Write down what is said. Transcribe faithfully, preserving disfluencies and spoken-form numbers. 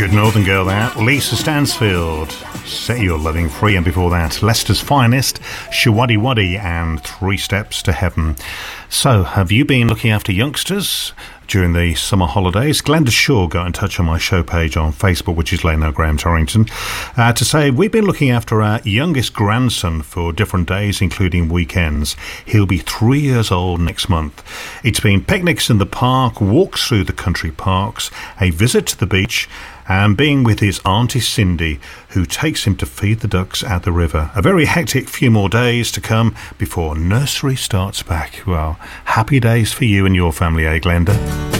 Good Northern Girl there, Lisa Stansfield, Set Your Loving Free, and before that, Leicester's Finest, Shawaddy Waddy, and Three Steps to Heaven. So, have you been looking after youngsters during the summer holidays? Glenda Shaw got in touch on my show page on Facebook, which is Leno Graham Torrington, uh, to say we've been looking after our youngest grandson for different days, including weekends. He'll be three years old next month. It's been picnics in the park, walks through the country parks, a visit to the beach, and being with his auntie Cindy, who takes him to feed the ducks at the river. A very hectic few more days to come before nursery starts back. Well, happy days for you and your family, eh, Glenda?